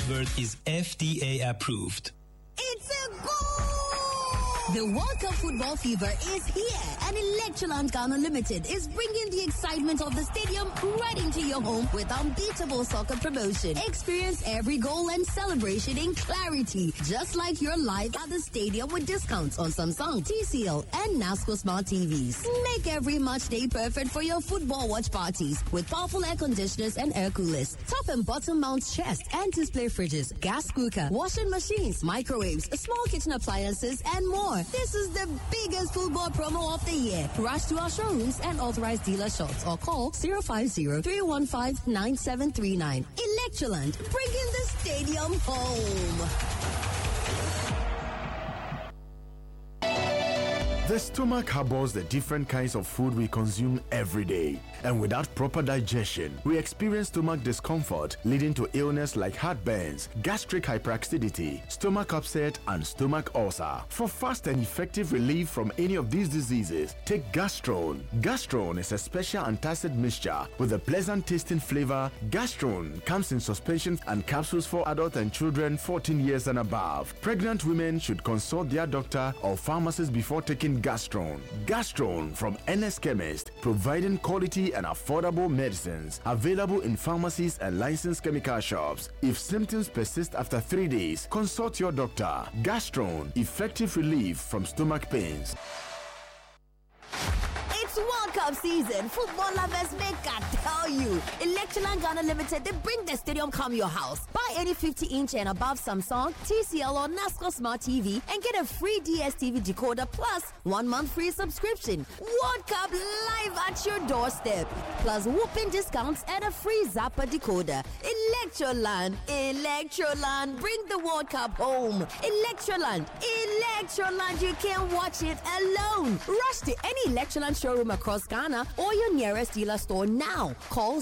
advert is FDA approved. It's a goal! The World Cup football fever is here, and Electroland Ghana Limited is bringing the excitement of the stadium right into your home with unbeatable soccer promotion. Experience every goal and celebration in clarity, just like you're live at the stadium with discounts on Samsung, TCL, and NASCO Smart TVs. Make every match day perfect for your football watch parties with powerful air conditioners and air coolers, top and bottom mount chest and display fridges, gas cooker, washing machines, microwaves, small kitchen appliances, and more. This is the biggest football promo of the year. Rush to our showrooms and authorized dealer shops or call 050-315-9739. Electroland, bringing the stadium home. The stomach harbors the different kinds of food we consume every day. And without proper digestion, we experience stomach discomfort leading to illness like heartburns, gastric hyperacidity, stomach upset, and stomach ulcer. For fast and effective relief from any of these diseases, take Gastrone. Gastrone is a special antacid mixture with a pleasant tasting flavor. Gastrone comes in suspension and capsules for adults and children 14 years and above. Pregnant women should consult their doctor or pharmacist before taking Gastrone. Gastrone from NS Chemist, providing quality and affordable medicines available in pharmacies and licensed chemical shops. If symptoms persist after 3 days, consult your doctor. Gastrone, effective relief from stomach pains. It's World Cup season. Football lovers make I tell you. Electroland Ghana Limited, they bring the stadium come your house. Buy any 50-inch and above Samsung, TCL or NASCO Smart TV and get a free DSTV decoder plus 1 month free subscription. World Cup live at your doorstep. Plus whooping discounts and a free Zappa decoder. Electroland, bring the World Cup home. Electroland, you can't watch it alone. Rush to any Electroland showroom across Ghana or your nearest dealer store now. Call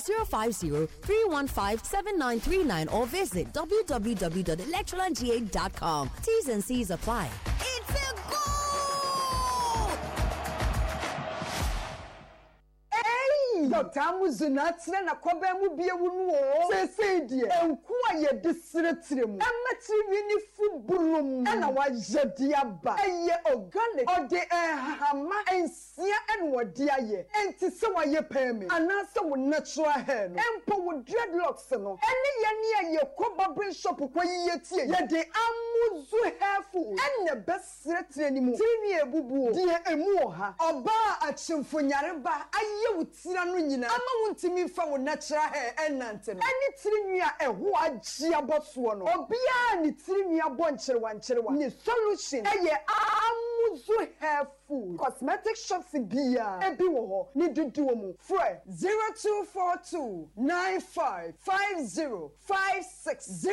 050-315-7939 or visit www.electrolandga.com. T's and C's apply. It's a goal! Dr. Amuzunatna na kwaba mu bie wunu o. Sese die. Enku aye desretrem. Amatri wini fubulum. Ana wa jedia ba. Eye organic. Ode hama ensia enwode aye. Enti se wa ye peme. Anase wo natural hair no. Empo wo dreadlocks no. Ene ye ne aye koba brain shop kwa ye tie. Ye de Amuzu hairful. Ene besretre ni mu. Tini ebubu. Die emu ha. Oba achimfo nyareba aye wutira no nyina. Ama wuntimi fa wo natural hair enante no. Ene tirinwa eho agye aboso no. Obia ni tirinwa boncherewa ncherewa. Ni solution eye Amuzu hairful. Cosmetic shops bia ebi wo ho ni dudu mu. Fre 0242955056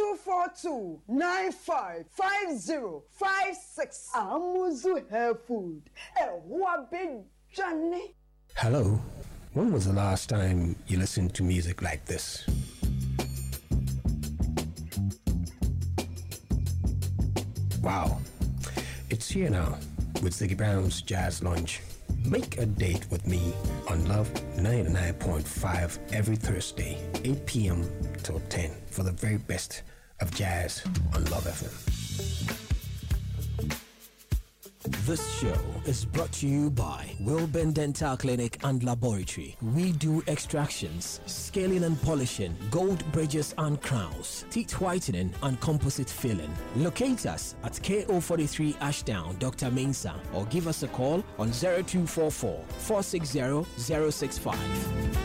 0242955056 Amuzu hair food. Eho big Johnny. Hello. When was the last time you listened to music like this? Wow. It's here now with Ziggy Brown's Jazz Lounge. Make a date with me on Love 99.5 every Thursday, 8 p.m. till 10 for the very best of jazz on Love FM. This show is brought to you by Wilburn Dental Clinic and Laboratory. We do extractions, scaling and polishing, gold bridges and crowns, teeth whitening and composite filling. Locate us at KO43 Ashdown, Dr. Mensah, or give us a call on 0244 460 065.